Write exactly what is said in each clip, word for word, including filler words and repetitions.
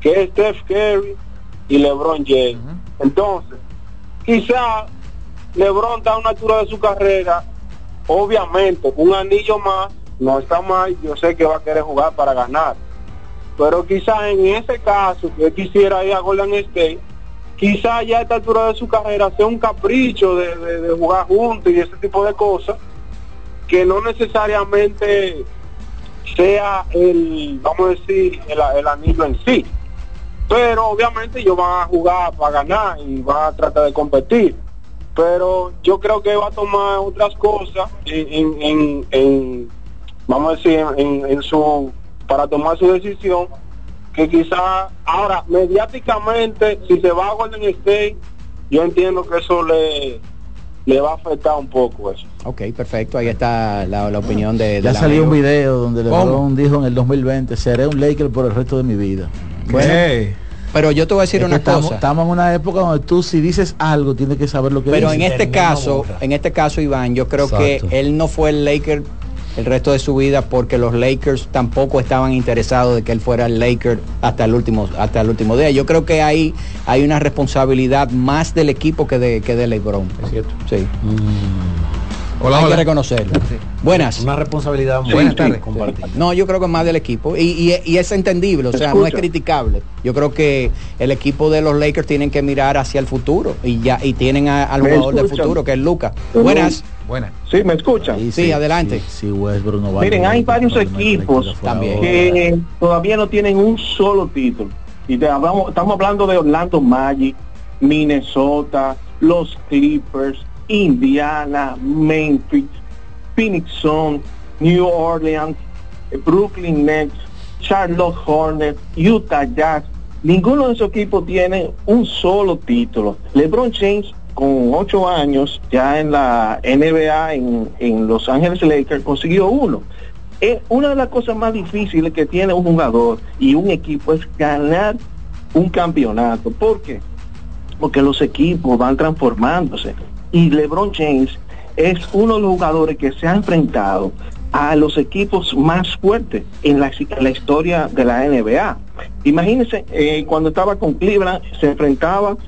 que es Steph Curry y LeBron James. Uh-huh. Entonces, quizá LeBron está a una altura de su carrera, obviamente, un anillo más, no está mal, yo sé que va a querer jugar para ganar, pero quizá en ese caso, que quisiera ir a Golden State, quizá ya a esta altura de su carrera sea un capricho de, de, de jugar juntos y ese tipo de cosas, que no necesariamente sea el, vamos a decir, el, el anillo en sí, pero obviamente ellos van a jugar para ganar y van a tratar de competir, pero yo creo que va a tomar otras cosas en, en, en, en vamos a decir, en, en su, para tomar su decisión, que quizá ahora mediáticamente, si se va a Golden State, yo entiendo que eso le le va a afectar un poco eso. Ok, perfecto, ahí está la, la opinión de, de ya la salió amigo. Un video donde LeBron dijo en el dos mil veinte, seré un Laker por el resto de mi vida. Bueno, pero yo te voy a decir es una estamos, cosa. Estamos en una época donde tú, si dices algo, tienes que saber lo que pero dices. en este caso, en este caso, Iván, yo creo Exacto. que él no fue el Laker el resto de su vida porque los Lakers tampoco estaban interesados de que él fuera el Laker hasta el último hasta el último día. Yo creo que ahí hay una responsabilidad más del equipo que de que de LeBron. Es cierto. Sí. Mm. Hola, hay hola. que reconocerlo. Sí. Buenas. Una responsabilidad muy Buenas tardes. Sí. No, yo creo que más del equipo y, y, y es entendible, o sea, Escucha. no es criticable. Yo creo que el equipo de los Lakers tienen que mirar hacia el futuro y ya y tienen a, al jugador del futuro que es Luka. Buenas. Buenas. Sí, ¿me escuchan? Sí, sí, adelante. Sí, sí, Westbrook no va. Miren, hay varios equipos también que todavía no tienen un solo título. Y te hablamos, estamos hablando de Orlando Magic, Minnesota, los Clippers, Indiana, Memphis, Phoenix Suns, New Orleans, Brooklyn Nets, Charlotte Hornets, Utah Jazz. Ninguno de esos equipos tiene un solo título. LeBron James, con ocho años, ya en la N B A, en, en Los Ángeles Lakers, consiguió uno. Es una de las cosas más difíciles que tiene un jugador y un equipo es ganar un campeonato. ¿Por qué? Porque los equipos van transformándose. Y LeBron James es uno de los jugadores que se ha enfrentado a los equipos más fuertes en la, en la historia de la N B A. Imagínense, eh, cuando estaba con Cleveland, se enfrentaba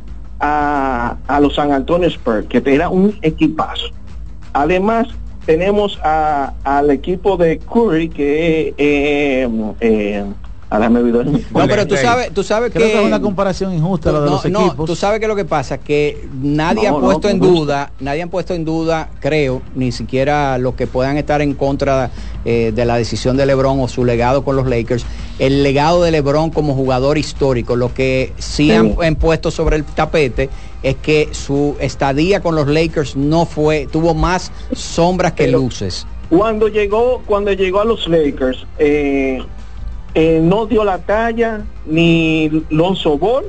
A, a los San Antonio Spurs, que era un equipazo. Además tenemos a, al equipo de Curry, que eh, eh, ahora me olvidó. No, pero tú sabes, tú sabes Creo que, que es una comparación injusta la de no, los no, equipos. tú sabes que lo que pasa que nadie no, ha puesto no, en no, duda, nadie ha puesto en duda, creo, ni siquiera los que puedan estar en contra eh, de la decisión de LeBron o su legado con los Lakers, el legado de LeBron como jugador histórico. Lo que sí, sí. Han, han puesto sobre el tapete es que su estadía con los Lakers no fue, tuvo más sombras que Pero, luces. Cuando llegó, cuando llegó a los Lakers, eh, eh, no dio la talla ni Lonzo Ball,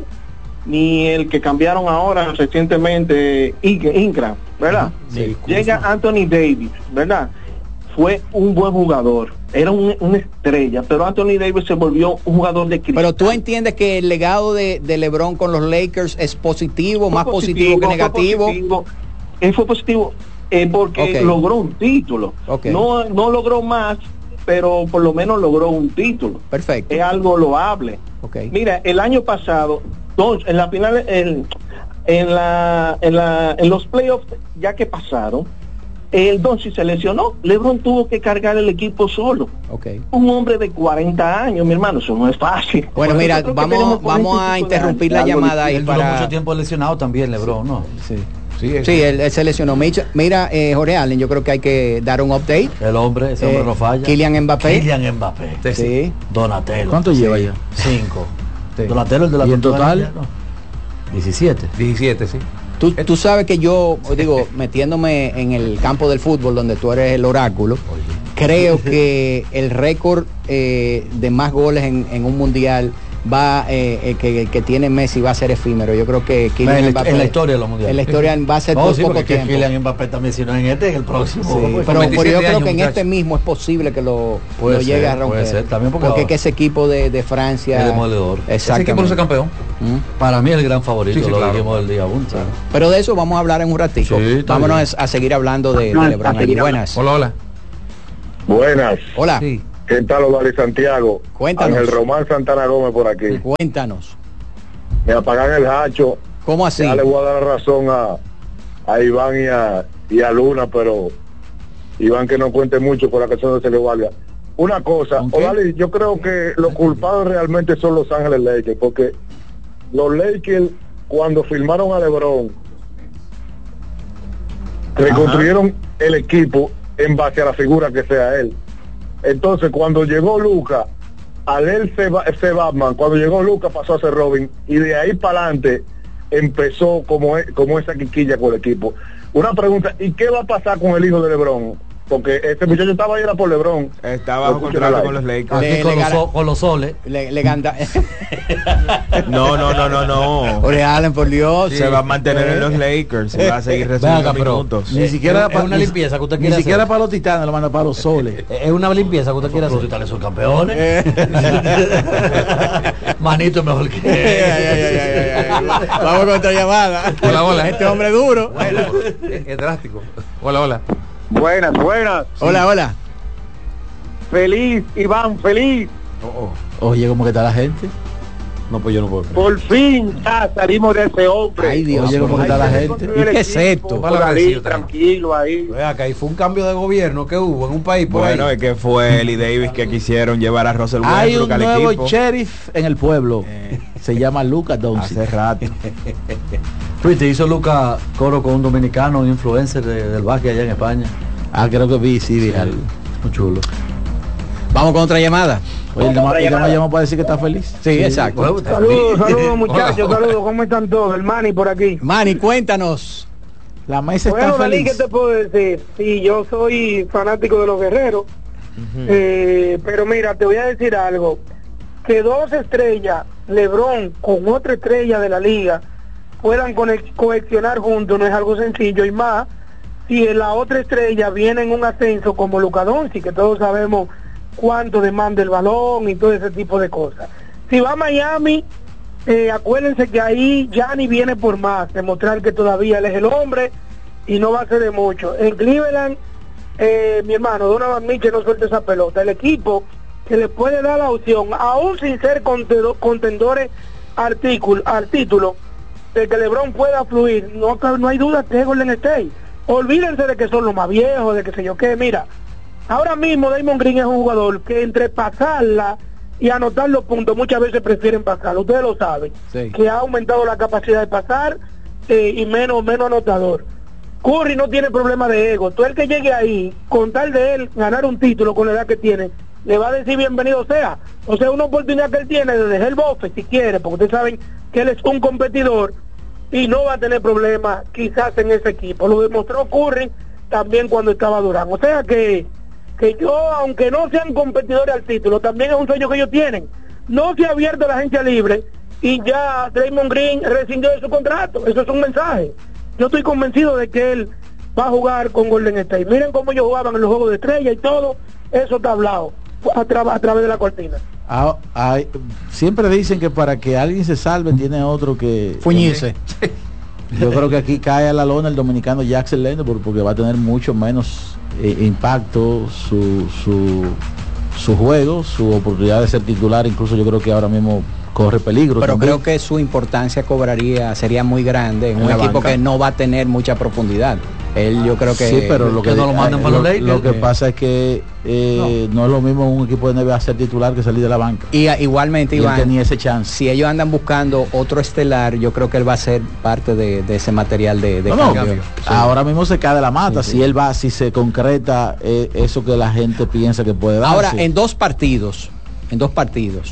ni el que cambiaron ahora recientemente, Ingram, ¿verdad? Sí, Llega Anthony Davis, ¿verdad? Fue un buen jugador, era un, una estrella, pero Anthony Davis se volvió un jugador de cristal. Pero tú entiendes que el legado de, de LeBron con los Lakers es positivo, fue más positivo, positivo que negativo. Fue positivo, eh, fue positivo eh, porque okay. logró un título. Okay. No, no logró más, pero por lo menos logró un título. Perfecto. Es algo loable. Okay. Mira, el año pasado, dos, en la final, en, en, la, en, la, en los playoffs ya que pasaron, el Doncic se lesionó, LeBron tuvo que cargar el equipo solo. Okay. Un hombre de cuarenta años, mi hermano, eso no es fácil. Bueno, Por mira, vamos, vamos a interrumpir la llamada ahí para... mucho tiempo lesionado también, LeBron, ¿no? Sí. Sí, sí él, él se lesionó. Mira, eh, Jorge Allen, yo creo que hay que dar un update. El hombre, ese hombre eh, no falla. Kylian Mbappé. Kylian Mbappé. Sí. sí. Donatello. ¿Cuánto sí. lleva ya? Cinco. Sí. Donatello, el de la ¿Y en total? diecisiete. diecisiete, sí. Tú, tú sabes que yo, digo, metiéndome en el campo del fútbol donde tú eres el oráculo, creo que el récord eh, de más goles en, en un mundial va eh, eh, que, que tiene Messi va a ser efímero. Yo creo que Kylian en, Mbappé, en la historia de los mundiales. En la historia va a ser oh, por sí, poco tiempo. Kylian Mbappé también, si no en este, en el próximo. Sí, pues, pero, pero yo creo años, que en muchacho. este mismo es posible que lo, puede lo llegue ser, a romper. Puede ser, también porque, porque que ese equipo de, de Francia es demoledor. Ese equipo no es campeón. ¿Mm? Para mí el gran favorito, sí, sí, lo claro. dijimos el día uno. Sí. Pero de eso vamos a hablar en un ratito. Sí, vámonos bien. a seguir hablando de, de LeBron allí. Buenas. Hola, hola. Buenas. Hola. Sí. ¿Qué tal, Osvaldo Santiago? Cuéntanos. Ángel Román Santana Gómez por aquí. Cuéntanos. Me apagan el hacho. ¿Cómo así? Ya le voy a dar la razón a, a Iván y a, y a Luna, pero Iván que no cuente mucho con la canción de Celio Vargas. Una cosa, Osvaldo, yo creo que los culpados realmente son Los Ángeles Lakers, porque los Lakers, cuando firmaron a LeBron, reconstruyeron el equipo en base a la figura que sea él. Entonces, cuando llegó Luka, al él ser, ser Batman, cuando llegó Luka pasó a ser Robin, y de ahí para adelante empezó como, como esa quiquilla con el equipo. Una pregunta, ¿y qué va a pasar con el hijo de LeBron? Porque este muchacho estaba ahí era por LeBron. Está bajo contrato con los Lakers. Le- con, le los, gana- so- con los soles. Le, le ganda. No, no, no, no, no. Ore Allen, por Dios. Se va a mantener en los Lakers. Se va a seguir Ven recibiendo acá, pero minutos. Ni siquiera es para una limpieza que usted Ni quiere siquiera hacer. para los titanes, lo manda para los soles. Es una limpieza que usted quiere hacer. Los titanes son campeones. Manito es mejor que Ay, ay, ay, ay, ay, ay. Vamos con otra llamada. Hola, hola. Este hombre duro. Es, es drástico. Hola, hola. Buenas, buenas. Hola, hola. Feliz, Iván, feliz. Oye, ¿cómo que está la gente? No, pues yo no puedo. Por fin ya salimos de ese hombre. Ay, Dios. Oye, ¿cómo que está la gente? ¿Y qué es esto? Mal agradecido, Tranquilo ahí. Ve acá, y fue un cambio de gobierno que hubo en un país por Bueno, ahí. es que fue él y Davis que quisieron llevar a Russell Hay un Westbrook al nuevo equipo. sheriff en el pueblo. Se llama Luka Doncic. Hace rato. Fuiste, hizo Luca coro con un dominicano, un influencer de- del básquet allá en España. Ah, creo que vi, sí, vi algo. Muy chulo. Vamos con otra llamada. Oye, el demás el demás llamó para decir que está feliz. Sí, exacto. Bueno, Saludos, saludos muchachos, Hola. saludos. ¿Cómo están todos? El Manny por aquí. Manny, cuéntanos. La mesa está Bueno, Dalí, ¿qué feliz. te puedo decir? Sí, yo soy fanático de los guerreros, eh, pero mira, te voy a decir algo. Que dos estrellas, LeBron con otra estrella de la liga, puedan conex- coleccionar juntos no es algo sencillo, y más si la otra estrella viene en un ascenso como Luka Doncic, que todos sabemos cuánto demanda el balón y todo ese tipo de cosas. Si va a Miami, eh, acuérdense que ahí Gianni viene por más, demostrar que todavía él es el hombre y no va a ser de mucho. En Cleveland, eh, mi hermano Donovan Mitchell no suelta esa pelota. El equipo que le puede dar la opción, aún sin ser contedo- contendores al, tículo- al título, de que LeBron pueda fluir, no, no hay duda que es Golden State. Olvídense de que son los más viejos, de que sé yo qué. Mira, ahora mismo Damon Green es un jugador que entre pasarla y anotar los puntos muchas veces prefieren pasarla, ustedes lo saben, Sí. que ha aumentado la capacidad de pasar eh, y menos menos anotador. Curry no tiene problema de ego, todo el que llegue ahí, con tal de él ganar un título con la edad que tiene, le va a decir bienvenido sea. O sea, una oportunidad que él tiene de dejar el bofe si quiere, porque ustedes saben que él es un competidor y no va a tener problemas quizás en ese equipo. Lo demostró Curry también cuando estaba Durán. O sea que, que yo, aunque no sean competidores al título, también es un sueño que ellos tienen. No se ha abierto la agencia libre y ya Draymond Green rescindió de su contrato. Eso es un mensaje. Yo estoy convencido de que él va a jugar con Golden State. Miren cómo ellos jugaban en los Juegos de Estrella y todo. Eso está hablado a, tra- a través de la cortina. Ah, ah, siempre dicen que para que alguien se salve tiene otro que Fuñirse. Yo creo que aquí cae a la lona el dominicano Jackson Lennon porque va a tener mucho menos eh, impacto su, su su juego, su oportunidad de ser titular. Incluso yo creo que ahora mismo corre peligro. Pero también. creo que su importancia cobraría, sería muy grande en En un la equipo banca. que no va a tener mucha profundidad. Él yo creo que sí, pero lo que, que no lo manden eh, para los lo- Lakers. lo que Eh. pasa es que eh, no. es lo mismo un equipo de N B A ser titular que salir de la banca. y a- igualmente Y él Iván, tenía ese chance. si ellos andan buscando otro estelar, yo creo que él va a ser parte de, de ese material de, de No, no, cambio. ahora mismo se cae de la mata. Sí, Si sí. él va, si se concreta eh, eso que la gente piensa que puede darse. Ahora, en dos partidos, en dos partidos,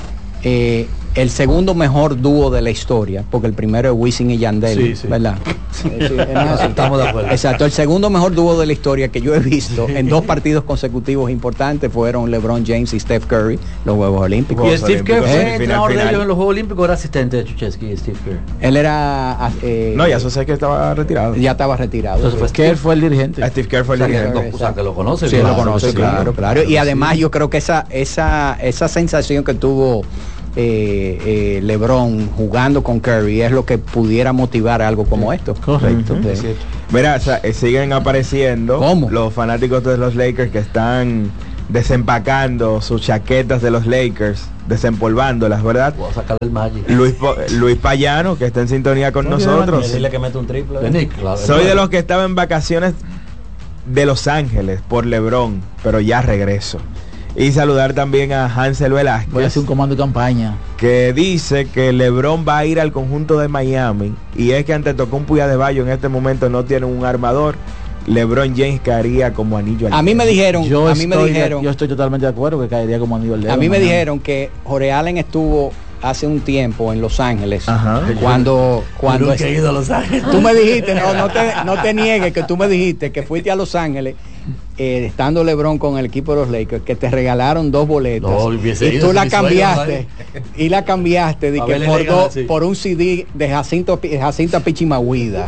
eh, el segundo mejor dúo de la historia, porque el primero es Wisin y Yandel, Sí, sí. ¿verdad? Eh, sí, no, sí, Estamos de acuerdo. Exacto, el segundo mejor dúo de la historia que yo he visto en dos partidos consecutivos importantes fueron LeBron James y Steph Curry, los Juegos Olímpicos. Y Juegos Steve Kerr Olímpicos, fue semifinal, entrenador de final. ellos en los Juegos Olímpicos, era asistente de Chuchesky y Steve Kerr. Él era... eh, No, ya eso sé que estaba retirado. ya estaba retirado. Entonces fue que él fue el dirigente. A Steve Kerr fue O el sea, que, dirigente. lo, o sea, que lo conoce. Sí, bien. lo conoce, sí, claro, claro. claro. Y además yo creo que esa, esa, esa sensación que tuvo eh, eh, LeBron jugando con Curry es lo que pudiera motivar algo como esto. Correcto. Sí. Es cierto. Mira, o sea, eh, siguen apareciendo ¿Cómo? los fanáticos de los Lakers que están desempacando sus chaquetas de los Lakers, desempolvándolas, ¿verdad? Voy a sacar el Magic. Luis, Luis Payano, que está en sintonía con No, nosotros. Dile que mete un triple. De Nick, claro. Soy de los que estaba en vacaciones de Los Ángeles por LeBron, pero ya regreso. Y saludar también a Hansel Velázquez. Voy a hacer un comando de campaña. Que dice que LeBron va a ir al conjunto de Miami. Y es que Antetokounmpo y Adebayo en este momento no tienen un armador. LeBron James caería como anillo al A mí me dijeron, Yo, a mí me estoy, dijeron, yo estoy totalmente de acuerdo que caería como anillo al dedo. a mí me mañana. dijeron que Jorge Allen estuvo hace un tiempo en Los Ángeles. Ajá. Cuando cuando Nunca he ido a Los Ángeles. tú me dijiste, no, no te, no te niegues que tú me dijiste que fuiste a Los Ángeles eh, estando LeBron con el equipo de los Lakers, que te regalaron dos boletas No, hubiese y ido, tú la mi sueño, cambiaste y la cambiaste de A que verle por, legal, dos- sí. por un C D de Jacinto Jacinta Pichimahuida.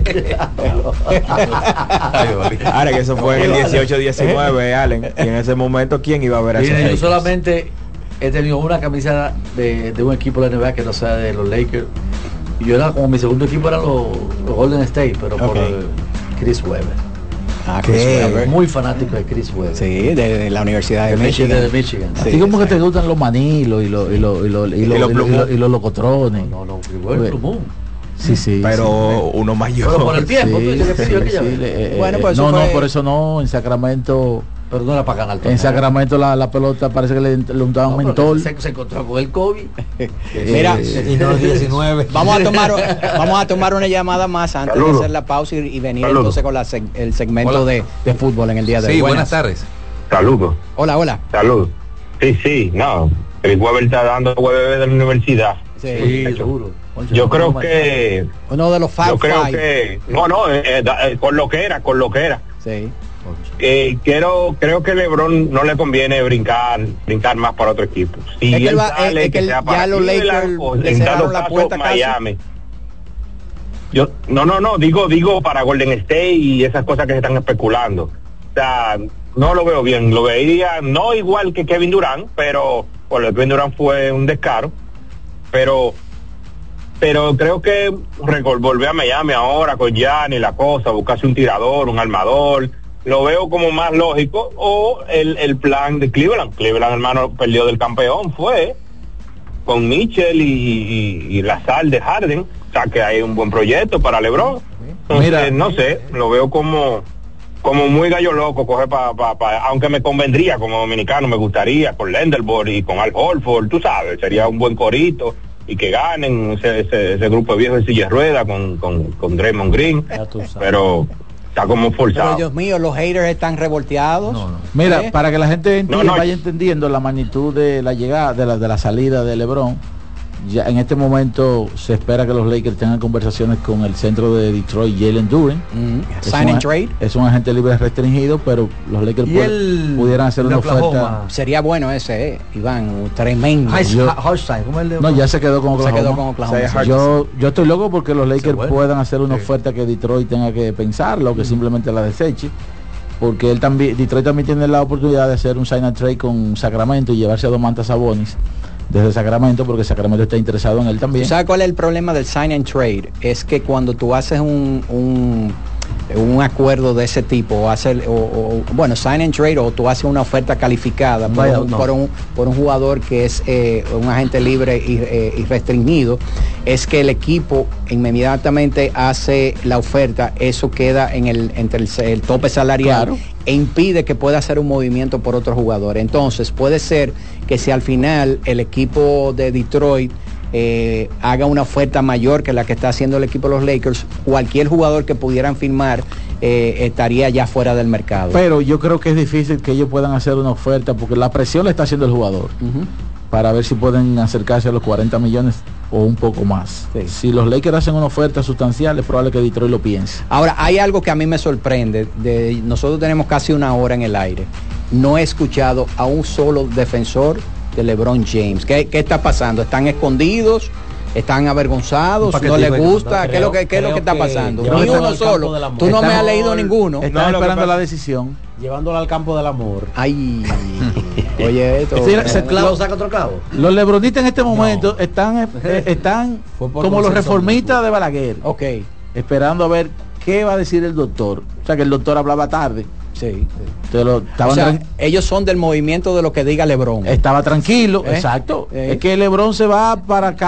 Ay, Oli. Ahora que eso fue en el dieciocho diecinueve, Allen. Y en ese momento, ¿quién iba a ver a esos Mire, yo Lakers? solamente he tenido una camisa de, de un equipo de la N B A que no sea de los Lakers. Y yo era como mi segundo equipo eran los, los Golden State, pero por Ok. eh, Chris Webber. Ah, ¿Qué? Chris Webber. Muy fanático de Chris Webber. Sí, de, de la Universidad de, de Michigan. Michigan. De Michigan. A ti como que te gustan los manilos y los y los y los y los, los y los, plumón. y los locotrones. No, no, Chris Webber, plumón. Sí, sí. Pero uno mayor. Pero por el tiempo, tú Sí, dices que sí, pidió aquella sí, vez. le- eh, Bueno, pues no, eso no, fue- por eso no. En Sacramento, Pero no era para ganar. en Sacramento la, la pelota parece que le, le untaban No, un pero mentol. se, se encontró con el COVID. Mira, Eh, Y no el diecinueve. Vamos a tomar vamos a tomar una llamada más antes Saludos. de hacer la pausa y, y venir Saludos. entonces con la seg- el segmento Hola. de, de fútbol en el día de Sí, hoy. buenas tardes. Saludos, Hola, hola. saludos. Sí, sí, no. El Weber está dando hueve de la universidad. Sí. Sí, seguro. Yo creo que, Uno de los Fab yo creo Five. que, no, no, eh, eh, da- eh, con lo que era, con lo que era. Sí. Eh, quiero, creo que LeBron no le conviene brincar, brincar más para otro equipo. Si Es que él va- sale, es que sea ya para los Cleveland Lakers o le en cerraron dado la caso, puerta casi. Miami. Yo, no, no, no, digo, digo para Golden State y esas cosas que se están especulando. O sea, no lo veo bien. Lo veía no igual que Kevin Durant, pero bueno, Kevin Durant fue un descaro, pero pero creo que recol- volver a Miami ahora con Gianni, la cosa, buscarse un tirador, un armador, lo veo como más lógico, o el, el plan de Cleveland. Cleveland, hermano, perdió del campeón, fue con Mitchell y, y, y la sal de Harden, o sea que hay un buen proyecto para LeBron. Entonces, Mira. no sé, lo veo como como muy gallo loco, coger para, pa, pa, aunque me convendría como dominicano, me gustaría con Lendelborg y con Al Horford, tú sabes, sería un buen corito y que ganen ese, ese, ese grupo de viejos de silla de rueda con, con, con Draymond Green, Ya tú sabes. pero está como Pero forzado. Dios mío, los haters están revolteados. No, no. Mira, ¿Eh? para que la gente entienda, No, no. vaya entendiendo la magnitud de la llegada, de la, de la salida de LeBron, ya en este momento se espera que los Lakers tengan conversaciones con el centro de Detroit, Jalen Duren. Mm. Es Sign un and a- trade. Es un agente libre restringido, pero los Lakers Y pu- el pudieran hacer de una Oklahoma. oferta. Sería bueno ese, eh, Iván, tremendo. High- Yo- Holstein, ¿cómo es el de No, ya se quedó con Se Oklahoma. quedó con Oklahoma. Isaiah sí. Yo, yo estoy loco porque los Lakers bueno. puedan hacer una Sí. oferta que Detroit tenga que pensarla o que simplemente la deseche. Porque él también, Detroit también tiene la oportunidad de hacer un sign and trade con Sacramento y llevarse a Domantas Sabonis desde Sacramento, porque Sacramento está interesado en él ¿Tú también. sabes cuál es el problema del sign and trade? Es que cuando tú haces un, un, un acuerdo de ese tipo, o, hacer, o, o- bueno, sign and trade, o tú haces una oferta calificada por, Vaya, un, no. por, un, por un jugador que es eh, un agente libre y, eh, y restringido, es que el equipo inmediatamente hace la oferta, eso queda en el entre el, el tope salarial. Claro. E impide que pueda hacer un movimiento por otro jugador. Entonces puede ser que si al final el equipo de Detroit eh, haga una oferta mayor que la que está haciendo el equipo de los Lakers, cualquier jugador que pudieran firmar eh, estaría ya fuera del mercado. Pero yo creo que es difícil que ellos puedan hacer una oferta porque la presión la está haciendo el jugador Ujú. para ver si pueden acercarse a los cuarenta millones o un poco más. Sí. Si los Lakers hacen una oferta sustancial, es probable que Detroit lo piense. Ahora, hay algo que a mí me sorprende. De, nosotros tenemos casi una hora en el aire. No he escuchado a un solo defensor de LeBron James. ¿Qué, qué está pasando? ¿Están escondidos? ¿Están avergonzados? Un ¿No paquetico les hay que gusta? mandar. ¿Qué es lo que, qué es lo Creo que está que pasando? Ni llevándolo uno al campo solo. del amor. Tú no me has Estamos- leído ninguno. Están No, lo que esperando pasa- la decisión. Llevándolo al campo del amor. Ay, oye esto. Sí, se eh, clavo saca otro clavo. Los lebronistas en este momento están, eh, están Fue por como los consenso reformistas mutuo. de Balaguer, Ok. esperando a ver qué va a decir el doctor. O sea que el doctor hablaba tarde. Sí. Te lo, estaban O sea, tran- ellos son del movimiento de lo que diga LeBron. estaba tranquilo, ¿Eh? exacto. ¿Eh? Es que LeBron se va para acá.